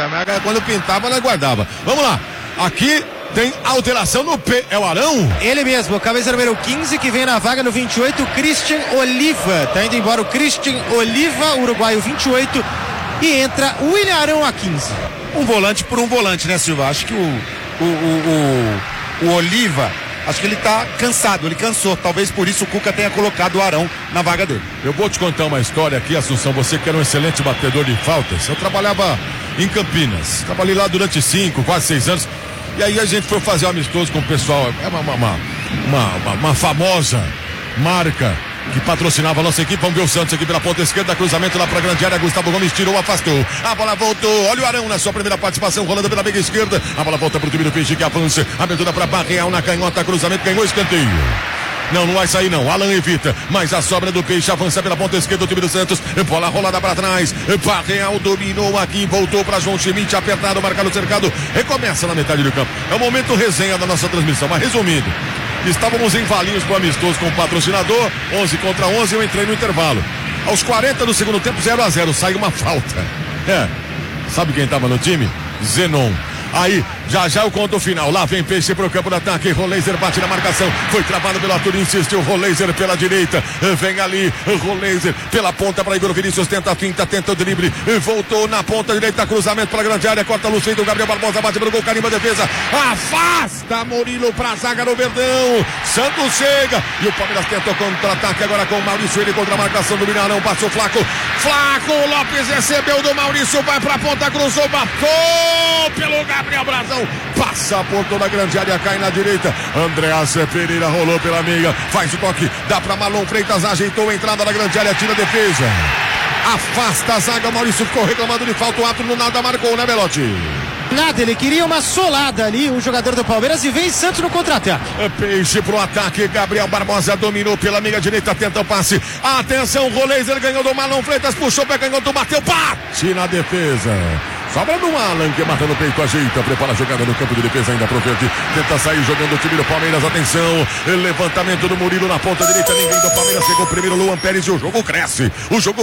mas quando pintava, nós guardava. Vamos lá. Aqui tem alteração no P. É o Arão? Ele mesmo, camisa número 15, que vem na vaga no 28, Christian Oliva. Tá indo embora o Christian Oliva, uruguaio 28. E entra o William Arão a 15. Um volante por um volante, né, Silva? Acho que o Oliva, acho que ele tá cansado, ele cansou. Talvez por isso o Cuca tenha colocado o Arão na vaga dele. Eu vou te contar uma história aqui, Assunção. Você que era um excelente batedor de faltas. Eu trabalhava em Campinas. Trabalhei lá durante 5, quase 6 anos. E aí a gente foi fazer um amistoso com o pessoal. É uma famosa marca que patrocinava a nossa equipe. Vamos ver o Santos aqui pela ponta esquerda, cruzamento lá pra grande área, Gustavo Gomes tirou, afastou, a bola voltou, olha o Arão na sua primeira participação, rolando pela meia esquerda, a bola volta pro time do Peixe que avança, abertura pra Barreal na canhota, cruzamento, ganhou escanteio. Não vai sair não, Alan evita, mas a sobra do Peixe avança pela ponta esquerda do time do Santos, bola rolada pra trás, Barreal dominou aqui, voltou pra João Schmidt, apertado, marcado o cercado, recomeça na metade do campo. É o momento resenha da nossa transmissão, mas resumindo, estávamos em Valinhos pro amistoso com o patrocinador, 11 contra 11, eu entrei no intervalo. Aos 40 do segundo tempo, 0-0, sai uma falta. Sabe quem estava no time? Zenon. Aí, já eu conto o final. Lá vem Peixe pro campo do ataque. Roleiser bate na marcação. Foi travado pelo Arthur, insistiu. Roleiser pela direita. Vem ali. Roleiser pela ponta para Igor Vinícius. Tenta a finta, tenta o drible. Voltou na ponta direita. Cruzamento para a grande área. Corta no centro. Gabriel Barbosa bate pelo gol. Carimba a defesa. Afasta Murilo pra zaga no Verdão. Santos chega. E o Palmeiras tenta o contra-ataque agora com o Maurício. Ele contra a marcação do Milharão. Passou Flaco. Flaco Lopes recebeu do Maurício. Vai pra ponta. Cruzou. Bateu pelo Gabriel Brazão. Passa por toda a grande área, cai na direita. Andreas Pereira rolou pela meia, faz o toque, dá pra Marlon Freitas, ajeitou a entrada na grande área, tira a defesa. Afasta a zaga, Maurício ficou reclamando de falta, o árbitro no nada marcou, né, Belotti? Nada, ele queria uma solada ali, o jogador do Palmeiras, e vem Santos no contra-ataque. Peixe pro ataque, Gabriel Barbosa dominou pela meia direita, tenta o passe. Atenção, Roleiser ganhou do Marlon Freitas, puxou pra canhoto, bateu, bate na defesa. Sobra no Alan, que mata no peito, ajeita, prepara a jogada no campo de defesa ainda pro Verde. Tenta sair jogando o time do Palmeiras, atenção. Levantamento do Murilo na ponta direita, ninguém do Palmeiras chegou primeiro, Luan Pérez, e o jogo cresce.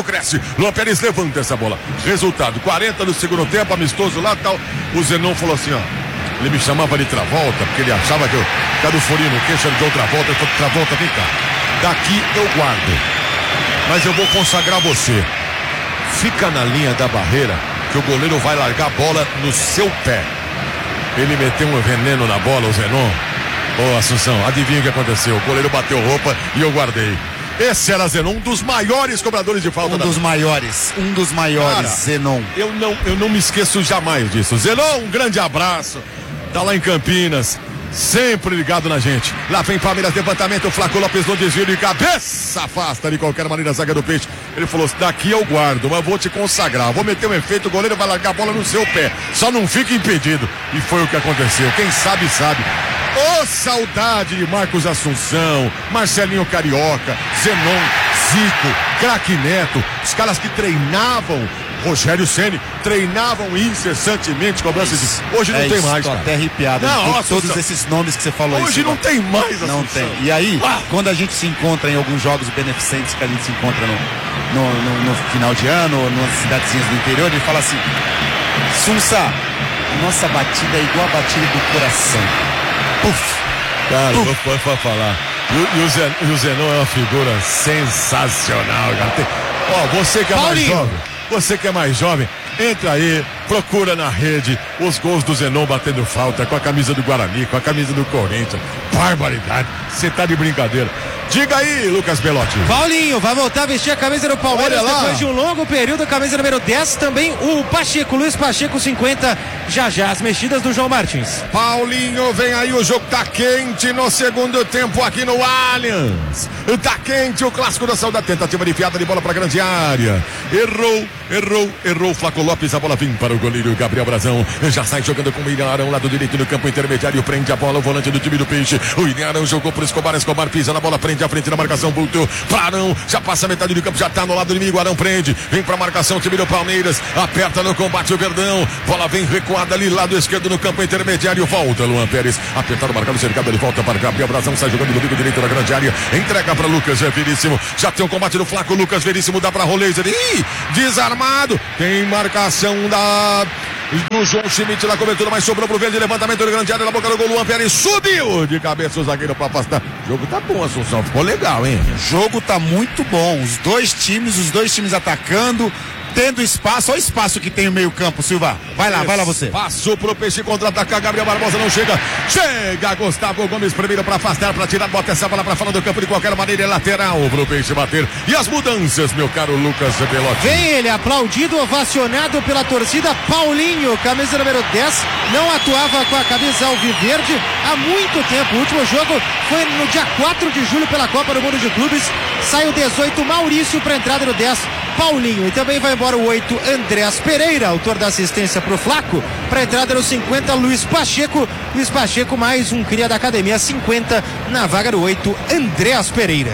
Luan Pérez levanta essa bola. Resultado, 40 do segundo tempo, amistoso lá tal. O Zenon falou assim, ó. Ele me chamava de Travolta, porque ele achava que eu ficava do furinho no queixo de outra volta. Travolta, vem cá. Daqui eu guardo. Mas eu vou consagrar você. Fica na linha da barreira, que o goleiro vai largar a bola no seu pé. Ele meteu um veneno na bola, o Zenon. Ô, Assunção, adivinha o que aconteceu? O goleiro bateu roupa e eu guardei. Esse era Zenon, um dos maiores cobradores de falta. Um dos maiores, cara, Zenon. Eu não me esqueço jamais disso. Zenon, um grande abraço. Tá lá em Campinas, sempre ligado na gente. Lá vem Palmeiras, levantamento, o Flaco Lopes no desvio de cabeça, afasta de qualquer maneira a zaga do Peixe. Ele falou, daqui eu guardo, mas vou te consagrar, vou meter um efeito, o goleiro vai largar a bola no seu pé, só não fica impedido. E foi o que aconteceu, quem sabe, sabe. Ô, saudade de Marcos Assunção, Marcelinho Carioca, Zenon, Zico, Craque Neto, os caras que treinavam, Rogério Ceni, treinavam incessantemente cobranças de... Hoje não tem mais, tô cara. até arrepiado com todos esses nomes que você falou. Hoje não tem mais, não tem. E aí, quando a gente se encontra em alguns jogos beneficentes que a gente se encontra no final de ano, ou nas cidadezinhas do interior, ele fala assim, Sunsa, nossa batida é igual a batida do coração. Puf! Cara, vou falar. E o Zenon é uma figura sensacional, cara. Você que é mais jovem, você que é mais jovem, entra aí, procura na rede os gols do Zenon batendo falta com a camisa do Guarani, com a camisa do Corinthians. Barbaridade, você tá de brincadeira. Diga aí, Lucas Belotti. Paulinho vai voltar a vestir a camisa do Palmeiras depois de um longo período, a camisa número 10, também o Pacheco, Luiz Pacheco, 50, já as mexidas do João Martins. Paulinho, vem aí, o jogo tá quente no segundo tempo aqui no Allianz. Tá quente o clássico da saudade, tentativa de piada de bola pra grande área. Errou Flaco Lopes, a bola vem para o goleiro Gabriel Brazão, já sai jogando com o Ilharão, lado direito do campo intermediário, prende a bola, o volante do time do Peixe, o Ilharão jogou pro Escobar pisa na bola, prende à frente da marcação, voltou para Arão, já passa a metade do campo, já tá no lado inimigo, Arão prende, vem pra marcação, o time do Palmeiras, aperta no combate o Verdão, bola vem recuada ali, lado esquerdo no campo intermediário, volta Luan Pérez, apertado, marcado, cercado, ele volta para Gabriel Brazão, sai jogando do bico direito da grande área, entrega para Lucas Veríssimo, já tem o combate do Flaco, Lucas Veríssimo dá para Roleiser, desarmado, tem marcação no João Schmidt na cobertura, mas sobrou pro verde, levantamento do grande área na boca do gol, Luan Pérez subiu de cabeça o zagueiro para afastar. O jogo tá bom, Assunção, ficou legal, hein? O jogo tá muito bom, os dois times atacando, tendo espaço. Olha o espaço que tem o meio campo, Silva. Vai lá você. Passou pro Peixe contra-atacar, Gabriel Barbosa não chega. Chega Gustavo Gomes primeiro para afastar, para tirar, bota essa bola para fora do campo de qualquer maneira, é lateral pro Peixe bater. E as mudanças, meu caro Lucas Belotti. Vem ele, aplaudido, ovacionado pela torcida, Paulinho, camisa número 10, não atuava com a camisa alviverde há muito tempo. O último jogo foi no dia 4 de julho pela Copa do Mundo de Clubes. Sai o 18, Maurício, para entrada no 10, Paulinho. E também vai embora o 8, Andrés Pereira, autor da assistência pro Flaco. Para entrada no 50, Luiz Pacheco. Luiz Pacheco, mais um cria da academia, 50 na vaga do 8, Andrés Pereira.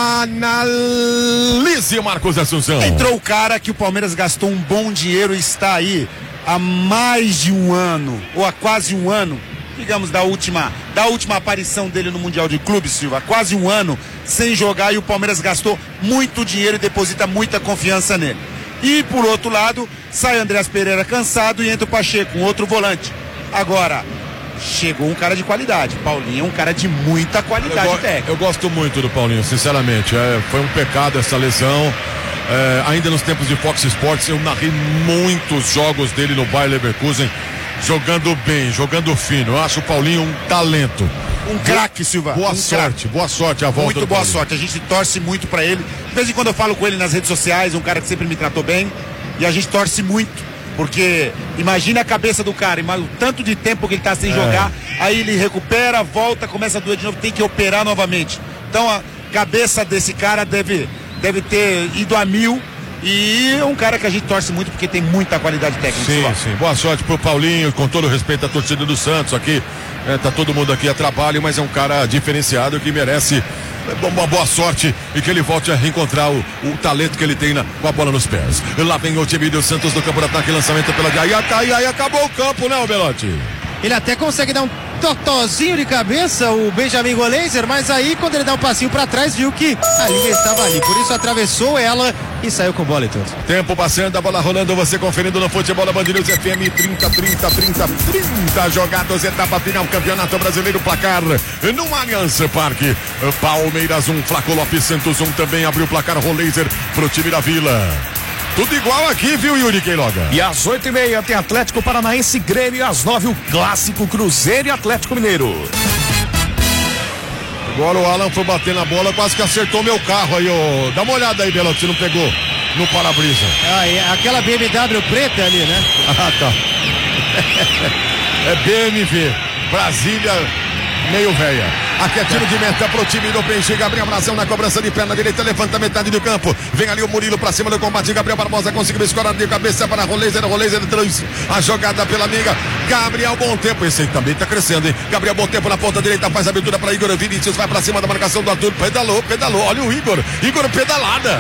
Analise, Marcos Assunção. Entrou o cara que o Palmeiras gastou um bom dinheiro e está aí há mais de um ano, ou há quase um ano, digamos, da última aparição dele no Mundial de Clubes, Silva, quase um ano sem jogar, e o Palmeiras gastou muito dinheiro e deposita muita confiança nele. E por outro lado, sai Andrés Pereira cansado e entra o Pacheco, um outro volante. Agora, chegou um cara de qualidade. Paulinho é um cara de muita qualidade técnica. Eu gosto muito do Paulinho, sinceramente. Foi um pecado essa lesão. Ainda nos tempos de Fox Sports, eu narrei muitos jogos dele no Bayer Leverkusen, jogando bem, jogando fino. Eu acho o Paulinho um talento. Um craque, Silva. Boa sorte a volta. Muito boa sorte. A gente torce muito pra ele. De vez em quando eu falo com ele nas redes sociais, um cara que sempre me tratou bem. E a gente torce muito. Porque imagina a cabeça do cara, o tanto de tempo que ele tá sem jogar. Aí ele recupera, volta, começa a doer de novo, tem que operar novamente. Então a cabeça desse cara deve ter ido a 1000. E é um cara que a gente torce muito porque tem muita qualidade técnica. Sim. Boa sorte pro Paulinho, com todo respeito à torcida do Santos aqui. Tá todo mundo aqui a trabalho, mas é um cara diferenciado que merece uma boa sorte e que ele volte a reencontrar o talento que ele tem com a bola nos pés. Lá vem o time do Santos no campo de ataque, lançamento pela direita. Aí acabou o campo, né, Belotti? Ele até consegue dar um totozinho de cabeça, o Benjamin Goleiser, mas aí quando ele dá um passinho pra trás, viu que a linha estava ali, por isso atravessou ela e saiu com bola e tudo. Tempo passando, a bola rolando, você conferindo no Futebol da Band News FM, 30 jogadas, etapa final, Campeonato Brasileiro, placar no Allianz Parque. Palmeiras 1, Flaco Lopes Santos 1, também abriu o placar Goleiser pro time da Vila. Tudo igual aqui, viu, Yuri Queiroga? E às 8h30 tem Atlético Paranaense, Grêmio, e às 9 o clássico Cruzeiro e Atlético Mineiro. Agora o Alan foi bater na bola, quase que acertou meu carro aí, ó. Dá uma olhada aí, Belotti, se não pegou no para-brisa. Aquela BMW preta ali, né? Tá. É BMW, Brasília, meio velha. Aqui é tiro de meta pro time do Peixe. Gabriel Brazão na cobrança de perna direita, levanta metade do campo. Vem ali o Murilo pra cima do combate. Gabriel Barbosa conseguiu escorar de cabeça para Goleiser trouxe a jogada pela amiga. Gabriel, bom tempo. Esse aí também tá crescendo, hein? Gabriel, bom tempo na ponta direita, faz a abertura para Igor Vinícius. Vai pra cima da marcação do Arthur. Pedalou. Olha o Igor pedalada.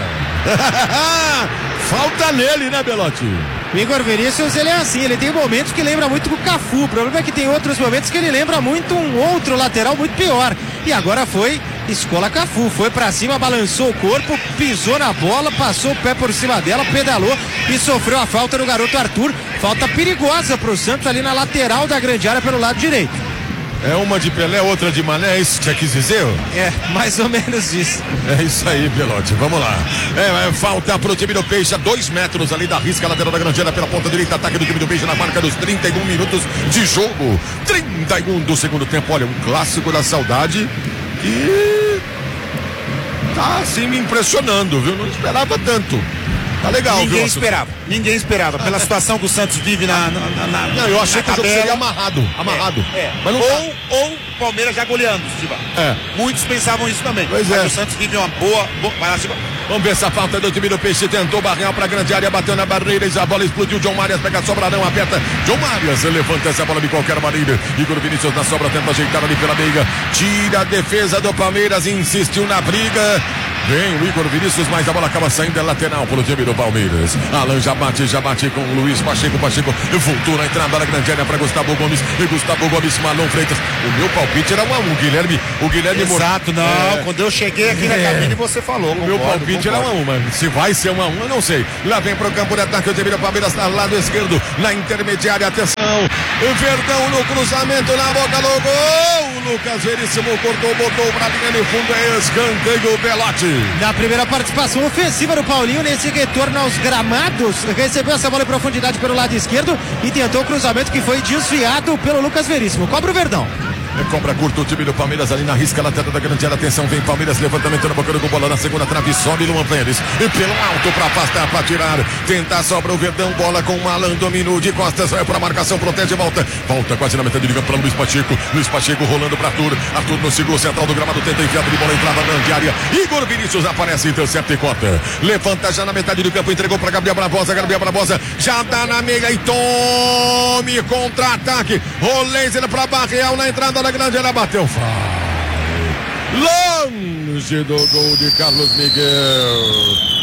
Falta nele, né, Belotti? O Igor Vinícius, ele é assim, ele tem momentos que lembra muito o Cafu. O problema é que tem outros momentos que ele lembra muito um outro lateral muito pior. E agora foi escola Cafu, foi pra cima, balançou o corpo, pisou na bola, passou o pé por cima dela, pedalou e sofreu a falta do garoto Arthur. Falta perigosa pro Santos ali na lateral da grande área pelo lado direito. É uma de Pelé, outra de Mané, é isso que você quis dizer? É, mais ou menos isso. É isso aí, Belotti, vamos lá. Falta pro time do Peixe, a 2 metros ali da risca lateral da grande área pela ponta direita, ataque do time do Peixe na marca dos 31 minutos de jogo. 31 do segundo tempo, olha, um clássico da saudade que tá assim me impressionando, viu? Não esperava tanto. Tá legal, Ninguém esperava. Pela situação que o Santos vive Não, eu achei que o jogo seria amarrado. Mas não ou o Palmeiras já goleando, Silva. Muitos pensavam isso também. Pois mas o Santos vive uma boa. Vamos ver essa falta do time do Peixe. Tentou barrear pra grande área, bateu na barreira e a bola explodiu. John Marias pega a sobrarão, aperta. John Marias levanta essa bola de qualquer maneira. Igor Vinícius na sobra, tenta ajeitar ali pela meia. Tira a defesa do Palmeiras, insistiu na briga. Vem o Igor Vinícius, mas a bola acaba saindo, é lateral pro time do Palmeiras. Alan já bate com o Luiz Pacheco, voltou na entrada da grande área para Gustavo Gomes, e Gustavo Gomes, Marlon Freitas. O meu palpite era 1-1, o Guilherme Exato, não, quando eu cheguei aqui na cabine você falou. O meu palpite era 1-1, mas se vai ser 1-1, eu não sei. Lá vem pro campo de ataque o time do Palmeiras, tá lado esquerdo, na intermediária, atenção, o Verdão no cruzamento, na boca do gol, o Lucas Veríssimo cortou, botou pra linha de fundo, é escanteio, Belotti. Na primeira participação ofensiva do Paulinho, nesse retorno aos gramados, recebeu essa bola em profundidade pelo lado esquerdo e tentou o cruzamento que foi desviado pelo Lucas Veríssimo. Cobra o Verdão. Cobra curto o time do Palmeiras ali na risca lateral da grande área. Atenção, vem Palmeiras, levantamento na boca do bola na segunda trave, sobe Luan Pérez e pelo alto para afastar, para tirar, tentar, sobra o Verdão, bola com o Malan, dominou de costas, vai para marcação, protege, volta quase na metade de campo para Luiz Pacheco rolando para Arthur no segundo central do gramado, tenta enfiar de bola, entrada na grande área, Igor Vinícius aparece, intercepta e cota, levanta já na metade do campo, entregou para Gabriel Barbosa já dá na meia e tome contra-ataque, Rolenzer para Barreal na entrada da grande área, bateu longe do gol de Carlos Miguel.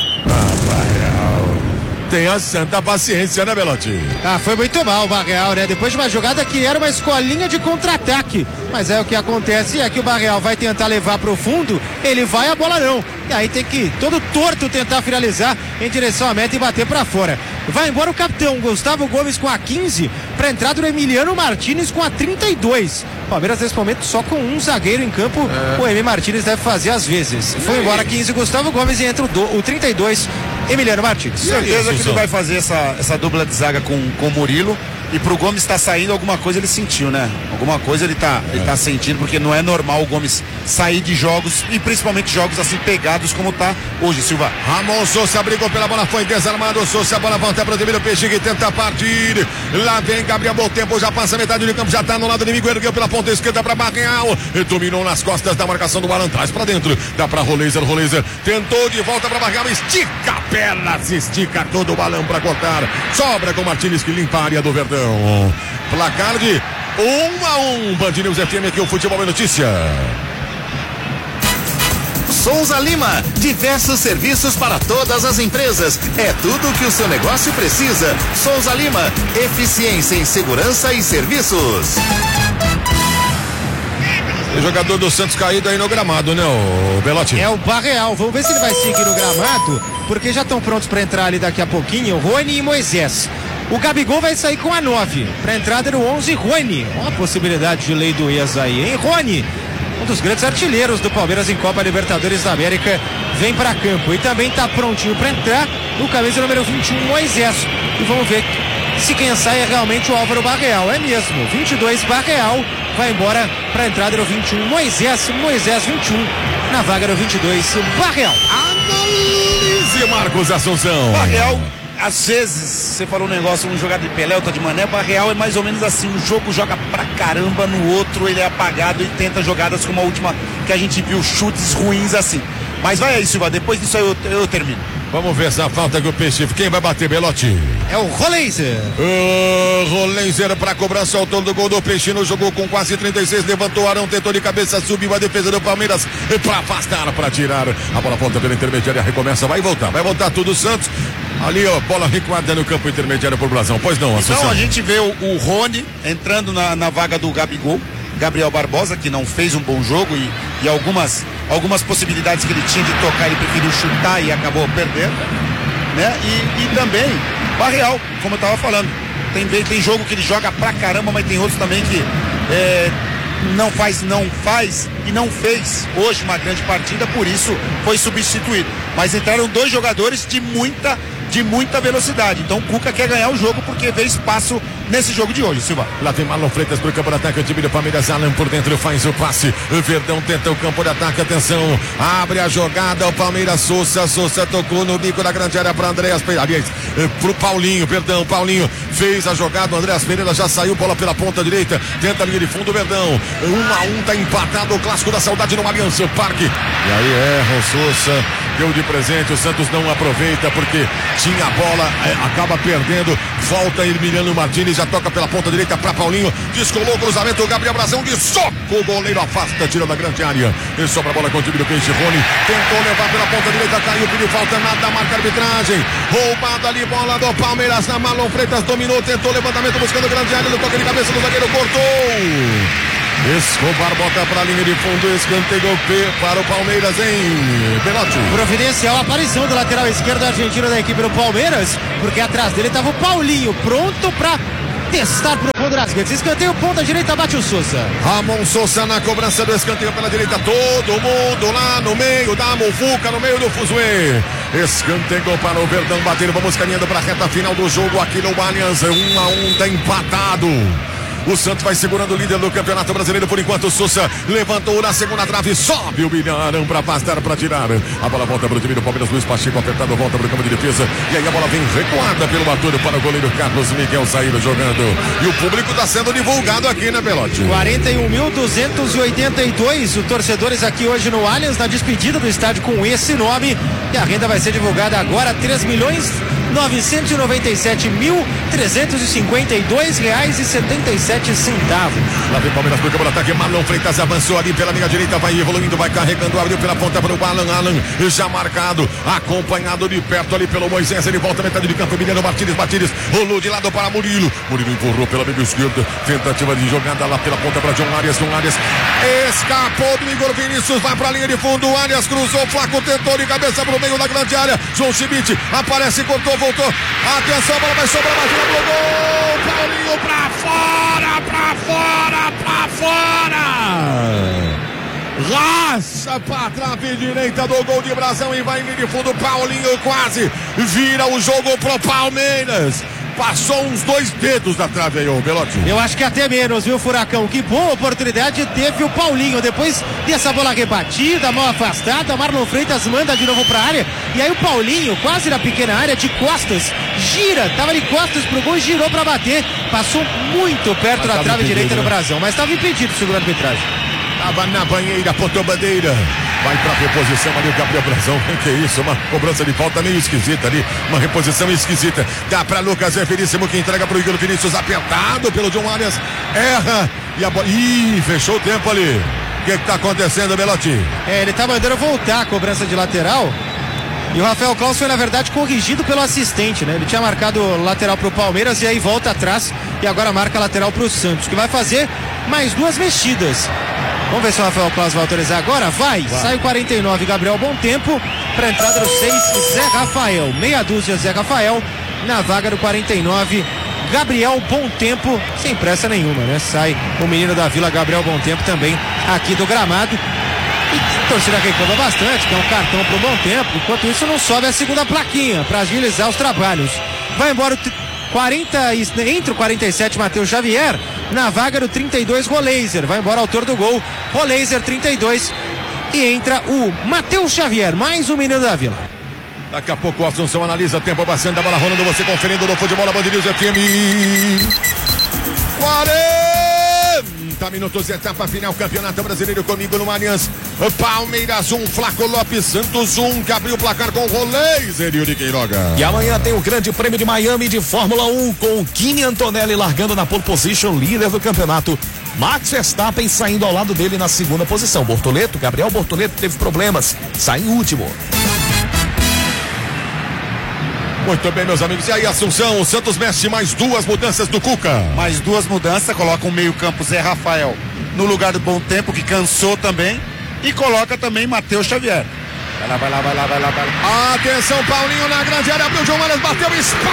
Tenha santa paciência, né, Belotti? Foi muito mal o Barreal, né? Depois de uma jogada que era uma escolinha de contra-ataque. Mas o que acontece é que o Barreal vai tentar levar pro fundo, ele vai, a bola não. E aí tem que, todo torto, tentar finalizar em direção à meta e bater pra fora. Vai embora o capitão Gustavo Gomes com a 15, pra entrada do Emiliano Martínez com a 32. Palmeiras nesse momento só com um zagueiro em campo, o Emi Martínez deve fazer às vezes. Foi embora 15 Gustavo Gomes e entra o 32 Emiliano Martínez. Certeza que ele vai fazer essa dupla de zaga com o Murilo. E pro Gomes tá saindo, alguma coisa ele sentiu, né? Alguma coisa ele tá sentindo, porque não é normal o Gomes sair de jogos, e principalmente jogos assim pegados como tá hoje, Silva. Ramon Souza brigou pela bola, foi desarmado, Souza, a bola volta pro time do Peixe que tenta partir. Lá vem Gabriel, bom tempo, já passa a metade do campo, já tá no lado inimigo, ergueu pela ponta esquerda pra Barreal, e dominou nas costas da marcação do Alan, traz pra dentro, dá pra Rolenzer, tentou de volta pra Barreal, estica pernas, estica todo o balão pra cortar, sobra com Martínez que limpa a área do Verdão. Placar de 1-1, Band News FM, aqui o Futebol é Notícia. Souza Lima, diversos serviços para todas as empresas. É tudo o que o seu negócio precisa. Souza Lima, eficiência em segurança e serviços. O jogador do Santos caído aí no gramado, né, o Belotti? É o Barreal, vamos ver se ele vai seguir no gramado, porque já estão prontos para entrar ali daqui a pouquinho, Rony e Moisés. O Gabigol vai sair com a 9. Para entrada no 11, Rony. Uma possibilidade de lei do ex aí, hein? Rony, um dos grandes artilheiros do Palmeiras em Copa Libertadores da América, vem para campo. E também está prontinho para entrar o camisa número 21, Moisés. E vamos ver se quem sai é realmente o Álvaro Barreal. É mesmo, 22, Barreal. Vai embora para entrada no 21, Moisés 21. Na vaga no 22, Barreal. Analise, Marcos Assunção. Barreal. Às vezes, você falou um negócio, um jogador de Pelé, outra de Mané, Barreal é mais ou menos assim, um jogo joga pra caramba, no outro ele é apagado e tenta jogadas como a última que a gente viu, chutes ruins assim. Mas vai aí, Silva, depois disso aí eu termino. Vamos ver essa falta que o Peixe, quem vai bater, Belotti? É o Rolenzer. Rolenzer para cobrança, autor do gol do Peixinho, jogou com quase 36, levantou o Arão, tentou de cabeça, subiu a defesa do Palmeiras para afastar, para tirar. A bola volta pela intermediária, recomeça, vai voltar tudo Santos. Ali, ó, bola recuada no campo intermediário por Brasão. Pois não, Assunção. Então a gente vê o Rony entrando na vaga do Gabigol, Gabriel Barbosa, que não fez um bom jogo e algumas possibilidades que ele tinha de tocar, ele preferiu chutar e acabou perdendo, né? E também Barreal, como eu tava falando, tem jogo que ele joga pra caramba, mas tem outros também que não faz e não fez hoje uma grande partida, por isso foi substituído. Mas entraram dois jogadores de muita velocidade. Então o Cuca quer ganhar o jogo porque vê espaço nesse jogo de hoje, Silva. Lá vem Marlon Freitas pro campo de ataque, o time do Palmeiras, Alan por dentro faz o passe, o Verdão tenta o campo de ataque, atenção, abre a jogada, o Palmeiras, Souza tocou no bico da grande área para Andréas, aliás, pro Paulinho fez a jogada, o Andréas Pereira já saiu, bola pela ponta direita, tenta a linha de fundo, o Verdão, 1-1, tá empatado, o clássico da saudade no Allianz Parque, e aí erra o Souza, deu de presente, o Santos não aproveita porque tinha a bola, acaba perdendo, volta Emiliano Martínez, já toca pela ponta direita pra Paulinho, descolou o cruzamento, o Gabriel Brazão de soco, o goleiro afasta, tira da grande área, e sobra a bola com o time do Peixe. Rony tentou levar pela ponta direita, caiu, pediu falta, nada, marca a arbitragem, roubada ali, bola do Palmeiras, na Marlon Freitas dominou, tentou levantamento buscando grande área, no toque de cabeça do zagueiro, cortou. Escobar bota para a linha de fundo, escanteio para o Palmeiras, hein, Belotti? Providencial a aparição do lateral esquerdo argentino da equipe do Palmeiras, porque atrás dele estava o Paulinho, pronto para testar pro fundo das redes. Escanteio, ponta direita, bate o Sousa. Ramon Sousa na cobrança do escanteio pela direita, todo mundo lá no meio da muvuca, no meio do fuzuê. Escanteio para o Verdão bater, vamos caminhando para a reta final do jogo aqui no Allianz, 1-1, tá empatado. O Santos vai segurando o líder do Campeonato Brasileiro por enquanto. O Sousa levantou na segunda trave, sobe o Bilharão para afastar, para tirar. A bola volta para o time do Palmeiras. Luiz Pacheco apertado, volta para o campo de defesa. E aí a bola vem recuada pelo Arthur para o goleiro Carlos Miguel sair jogando. E o público está sendo divulgado aqui, né, Belotti? 41.282 os torcedores aqui hoje no Allianz, na despedida do estádio com esse nome. E a renda vai ser divulgada agora, R$3.997.352,77. Lá vem Palmeiras pro campo do ataque. Marlon Freitas avançou ali pela linha direita, vai evoluindo, vai carregando, abriu pela ponta para o Alan já marcado, acompanhado de perto ali pelo Moisés. Ele volta metade de campo, Emiliano Martínez, rolou de lado para Murilo empurrou pela meio esquerda, tentativa de jogada lá pela ponta para John Arias, escapou do Igor Vinícius, vai para a linha de fundo, Arias cruzou, Flaco tentou de cabeça pro meio da grande área, João Schmidt aparece, cortou, voltou, atenção, a bola vai sobrar, batida pro gol, Paulinho pra fora, raça pra trave direita do gol de Brazão e vai em linha de fundo. Paulinho quase vira o jogo pro Palmeiras. Passou uns 2 dedos da trave aí, ô Belotti. Eu acho que até menos, viu, Furacão? Que boa oportunidade teve o Paulinho. Depois dessa bola rebatida, mão afastada, Marlon Freitas manda de novo pra área. E aí o Paulinho, quase na pequena área, de costas, gira, tava de costas pro gol e girou pra bater. Passou muito perto da trave direita do Brazão, mas tava impedido, segundo a arbitragem. Tava na banheira, apontou bandeira. Vai pra reposição ali o Gabriel Brazão. Que isso, uma cobrança de falta meio esquisita ali. Uma reposição esquisita. Dá pra Lucas Veríssimo que entrega pro Igor Vinícius. Apertado pelo John Arias. Erra. E a bola. Ih, fechou o tempo ali. O que tá acontecendo, Belotti? Ele tá mandando voltar a cobrança de lateral. E o Rafael Claus foi, na verdade, corrigido pelo assistente, né? Ele tinha marcado lateral pro Palmeiras e aí volta atrás e agora marca lateral pro Santos, que vai fazer mais 2 mexidas. Vamos ver se o Rafael Claus vai autorizar agora. Vai. Sai o 49, Gabriel Bom Tempo, para entrada do 6, Zé Rafael. Meia dúzia, Zé Rafael, na vaga do 49, Gabriel Bom Tempo, sem pressa nenhuma, né? Sai o menino da Vila, Gabriel Bom Tempo, também aqui do gramado. E a torcida reclama bastante, que é um cartão pro Bom Tempo. Enquanto isso, não sobe a segunda plaquinha para agilizar os trabalhos. Vai embora entra o 47, Matheus Xavier, na vaga do 32, Roleiser. Vai embora, autor do gol, Roleiser, 32. E entra o Matheus Xavier, mais um menino da Vila. Daqui a pouco o Assunção analisa, tempo bastante da bola rolando, você conferindo no futebol, a Band News FM. 40 minutos, etapa final, Campeonato Brasileiro comigo no Allianz. Palmeiras 1, Flaco Lopes, Santos 1, que abriu o placar com o Roleiser e o de Queiroga. E amanhã tem o Grande Prêmio de Miami de Fórmula 1 com o Kimi Antonelli largando na pole position, líder do campeonato. Max Verstappen saindo ao lado dele na segunda posição. Gabriel Bortoleto teve problemas, sai em último. Muito bem, meus amigos. E aí, Assunção, o Santos mexe mais 2 mudanças do Cuca. Mais 2 mudanças, coloca o meio-campo Zé Rafael no lugar do Bom Tempo, que cansou também, e coloca também Matheus Xavier. Vai lá. Atenção, Paulinho na grande área, abriu o João Arias, bateu,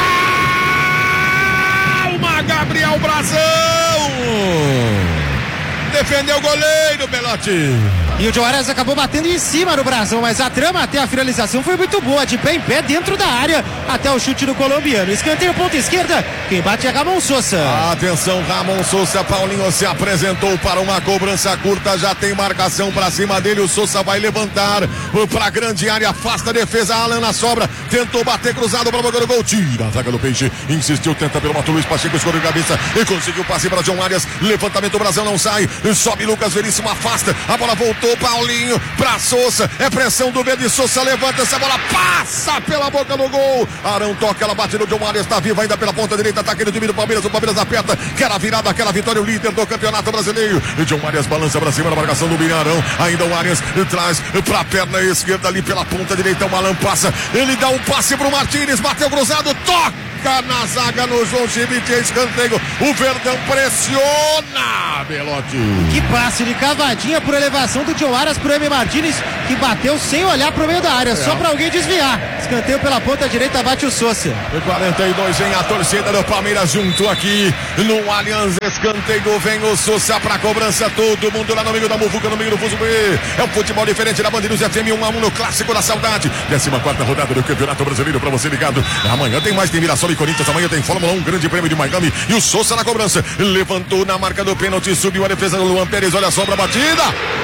espalma, Gabriel Brazão. Defendeu o goleiro, Belotti. E o João Arias acabou batendo em cima do Brazão, mas a trama até a finalização foi muito boa, de pé em pé dentro da área, até o chute do colombiano. Escanteio, ponta esquerda, quem bate é Ramon Sousa. Atenção, Ramon Sousa, Paulinho se apresentou para uma cobrança curta, já tem marcação para cima dele, o Sousa vai levantar para a grande área, afasta a defesa, Alan na sobra, tentou bater cruzado para o do gol, tira a zaga do Peixe, insistiu, tenta pelo Mato Luiz Pacheco, escorreu a cabeça e conseguiu passe para John Arias, levantamento, o Brazão não sai, sobe Lucas Veríssimo, afasta, a bola voltou levantou o Paulinho pra Souza, é pressão do Verde, Souza levanta essa bola, passa pela boca do gol, Arão toca, ela bate no John Arias, está viva ainda pela ponta direita, ataque do time do Palmeiras, o Palmeiras aperta, quer a virada, quer a vitória, o líder do campeonato brasileiro, o John Arias balança pra cima da marcação do Arão, ainda o Arias traz pra perna esquerda ali pela ponta direita, o Malan passa, ele dá um passe pro Martínez, bateu cruzado, toca na zaga no João Schmidt, escanteio, o Verdão pressiona, Belotti. Que passe de cavadinha por elevação do John Arias pro M. Martínez, que bateu sem olhar pro meio da área, só pra alguém desviar. Escanteio pela ponta direita, bate o Souza. 42 em a torcida do Palmeiras junto aqui no Allianz, escanteio, vem o Souza pra cobrança, todo mundo lá no meio da muvuca, no meio do fuso B. É um futebol diferente da Band News FM 1-1 no Clássico da Saudade. 14ª rodada do Campeonato Brasileiro pra você ligado. Amanhã tem mais, tem Mirassol e Corinthians, amanhã tem Fórmula 1, Grande Prêmio de Miami e o Souza na cobrança. Levantou na marca do pênalti, subiu a defesa do Luan Pérez, olha só pra batida.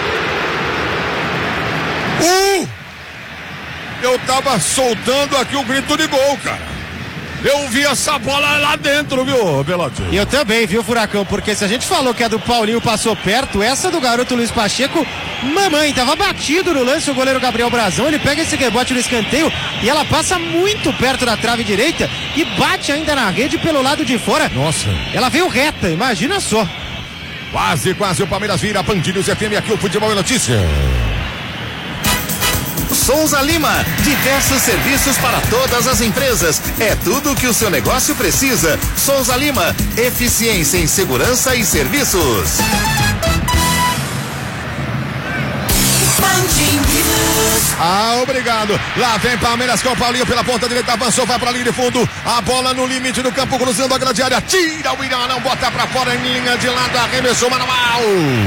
Eu tava soltando aqui o grito de gol, cara. Eu vi essa bola lá dentro, viu, Belotti? E eu também, viu, Furacão? Porque se a gente falou que a do Paulinho passou perto, essa do garoto Luiz Pacheco, mamãe, tava batido no lance o goleiro Gabriel Brazão, ele pega esse rebote no escanteio e ela passa muito perto da trave direita e bate ainda na rede pelo lado de fora. Nossa. Ela veio reta, imagina só. Quase o Palmeiras vira, Band News FM, aqui o Futebol é Notícia. Souza Lima, diversos serviços para todas as empresas. É tudo o que o seu negócio precisa. Souza Lima, eficiência em segurança e serviços. Obrigado. Lá vem Palmeiras com o Paulinho pela ponta direita, avançou, vai pra linha de fundo. A bola no limite do campo, cruzando a grande área. Tira o Irã, não bota pra fora em linha de lado, arremessou manual.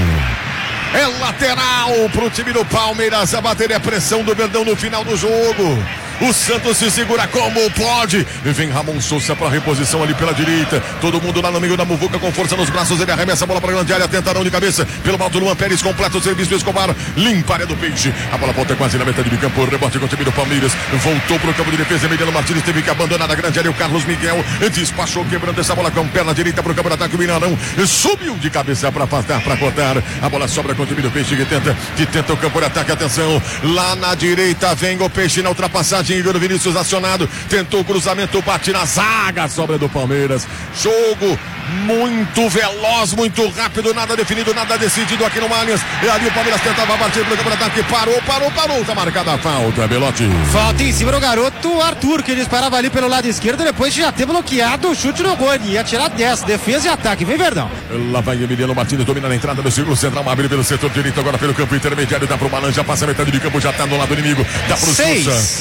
É lateral pro time do Palmeiras. A bater a pressão do Verdão no final do jogo. O Santos se segura como pode. E vem Ramon Souza para reposição ali pela direita. Todo mundo lá no meio da muvuca com força nos braços. Ele arremessa a bola para a grande área. Tentarão de cabeça pelo alto. Luan Pérez completa o serviço. Escobar limpa a área do peixe. A bola volta quase na metade do campo. Rebote com o time do Palmeiras. Voltou para o campo de defesa. Emiliano Martínez teve que abandonar a grande área. O Carlos Miguel despachou, quebrando essa bola com perna direita para o campo de ataque. O Minarão subiu de cabeça para afastar, para cortar. A bola sobra com o time do peixe que tenta o campo de ataque. Atenção, lá na direita vem o peixe na ultrapassagem. Igor Vinícius acionado, tentou o cruzamento, bate na zaga, sobra do Palmeiras. Jogo muito veloz, muito rápido, nada definido, nada decidido aqui no Allianz. E ali o Palmeiras tentava partir pro campo de ataque, parou, tá marcada a falta, Belotti. Falta em cima do garoto Arthur, que disparava ali pelo lado esquerdo, depois de já ter bloqueado o chute no gol, ia tirar 10, defesa e ataque, vem Verdão. Lá vai Emiliano Martínez, domina na entrada do círculo central, abre pelo setor direito, agora pelo campo intermediário, dá pro Malan, já passa a metade de campo, já tá no lado inimigo, dá pro Souza.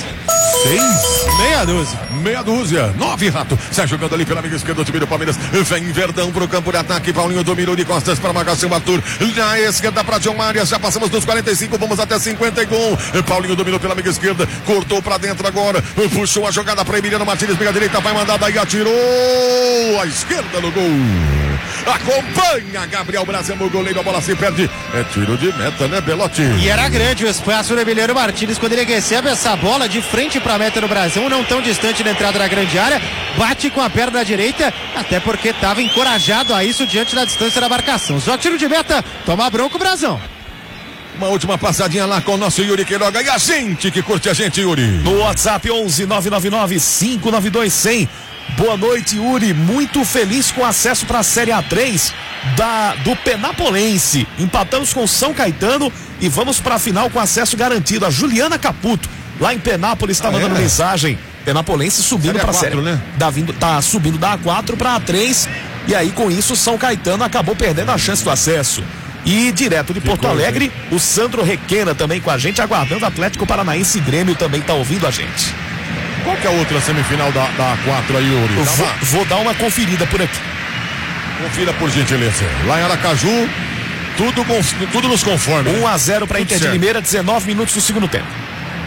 6, meia dúzia, 9, Rato, sai jogando ali pela amiga esquerda, o time do Palmeiras, vem Verdão pro campo de ataque, Paulinho dominou de costas para marcação, Arthur, na esquerda para John Arias, já passamos dos 45, vamos até 51, Paulinho dominou pela amiga esquerda, cortou para dentro agora, puxou a jogada para Emiliano Martínez, meia direita, vai mandar, daí atirou, a esquerda no gol, acompanha Gabriel Brazão, o goleiro, a bola se perde, é tiro de meta, né, Belotti? E era grande o espaço do Emiliano Martínez quando ele recebe essa bola de frente para a meta do Brasil, não tão distante da entrada da grande área, bate com a perna direita, até porque estava encorajado a isso diante da distância da marcação. Só tiro de meta, toma bronco, Brazão. Uma última passadinha lá com o nosso Yuri Queiroga e a gente que curte a gente, Yuri. No WhatsApp 11-999-592-100. Boa noite, Yuri. Muito feliz com o acesso para a Série A3 do Penapolense. Empatamos com São Caetano e vamos para a final com acesso garantido. A Juliana Caputo, lá em Penápolis, está mandando mensagem. Penapolense subindo para a Série, né? Tá subindo da A4 para a A3. E aí, com isso, São Caetano acabou perdendo a chance do acesso. E direto de Porto Alegre, o Sandro Requena também com a gente, aguardando o Atlético Paranaense e Grêmio também tá ouvindo a gente. Qual que é a outra semifinal da A4 aí, Yuri? Vou dar uma conferida por aqui. Confira por gentileza. Lá em Aracaju, tudo nos conforme. 1-0 para Inter de Limeira, 19 minutos do segundo tempo.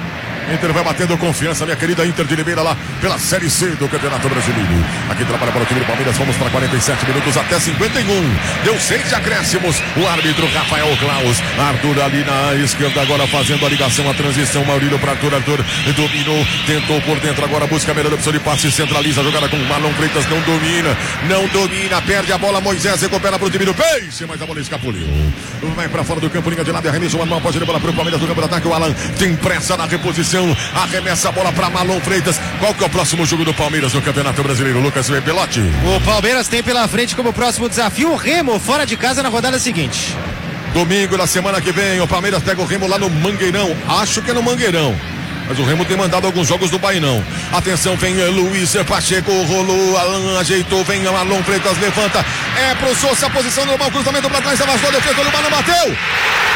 Inter vai batendo confiança, minha querida Inter de Limeira, lá pela Série C do Campeonato Brasileiro. Aqui trabalha para o time do Palmeiras, vamos para 47 minutos até 51. Deu 6 de acréscimos. O árbitro Rafael Claus. Arthur ali na esquerda, agora fazendo a ligação, a transição. Maurílio para Arthur. Arthur dominou, tentou por dentro, agora busca a melhor opção de passe, centraliza a jogada com o Marlon Freitas, não domina, perde a bola. Moisés recupera para o time do Peixe, mas a bola escapuliu. Vai para fora do campo, linha de lado, arremesso, o Alemão pode ir bola para o Palmeiras do campo de ataque. O Alan tem pressa na reposição, arremessa a bola para Marlon Freitas. Qual que é o próximo jogo do Palmeiras no Campeonato Brasileiro, Lucas Pelotti? O Palmeiras tem pela frente como próximo desafio o Remo, fora de casa na rodada seguinte. Domingo da semana que vem, o Palmeiras pega o Remo lá no Mangueirão. Acho que é no Mangueirão, mas o Remo tem mandado alguns jogos do Bainão. Atenção, vem Luiz Pacheco, rolou, Alan ajeitou, vem Marlon Freitas, levanta, é pro Sousa, posição normal, cruzamento pra trás, avançou, defesa do Mano, bateu!